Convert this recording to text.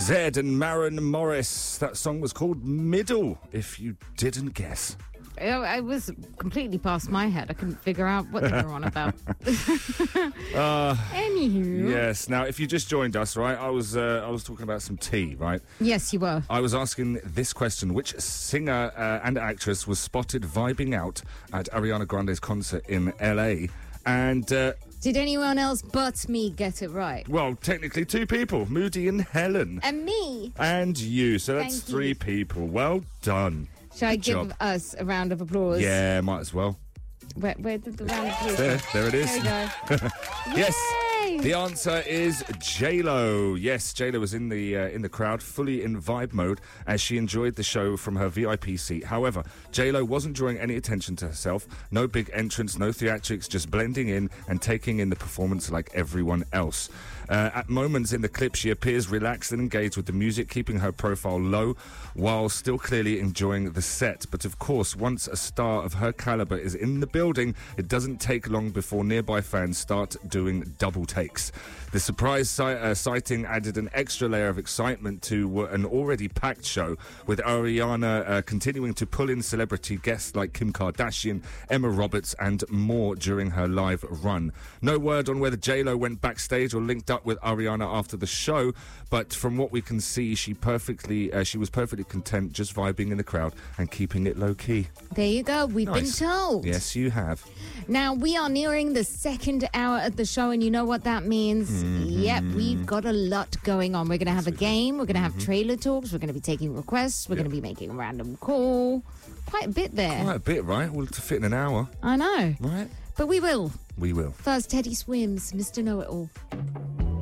Zed and Maren Morris. That song was called Middle, if you didn't guess. I was completely past my head. I couldn't figure out what they were on about. Anywho. Yes. Now, if you just joined us, right, I was talking about some tea, right? Yes, you were. I was asking this question: which singer and actress was spotted vibing out at Ariana Grande's concert in LA? And did anyone else but me get it right? well, technically two people, Moody and Helen. And me. And you. So that's Thank you. 3 people. Well done. Shall I Good give job. us a round of applause? Yeah, might as well. Where did the round of applause There it is. There we go. Yes. Yay! The answer is J-Lo. Yes, J-Lo was in the crowd, fully in vibe mode, as she enjoyed the show from her VIP seat. However, J-Lo wasn't drawing any attention to herself. No big entrance, no theatrics, just blending in and taking in the performance like everyone else. At moments in the clip, she appears relaxed and engaged with the music, keeping her profile low while still clearly enjoying the set. But of course, once a star of her caliber is in the building, it doesn't take long before nearby fans start doing double takes. The surprise sighting added an extra layer of excitement to an already packed show, with Ariana continuing to pull in celebrity guests like Kim Kardashian, Emma Roberts, and more during her live run. No word on whether J-Lo went backstage or linked up with Ariana after the show, but from what we can see, she was perfectly content just vibing in the crowd and keeping it low key. There you go. We've Nice. been told. Yes, you have. Now, we are nearing the second hour of the show, and you know what that means. Yep, we've got a lot going on. We're going to have a game. We're going to have trailer talks. We're going to be taking requests. We're going to be making a random call. Quite a bit there. Quite a bit, right? Well, to fit in an hour, I know. right? But we will. We will. First, Teddy Swims, Mr. Know-It-All.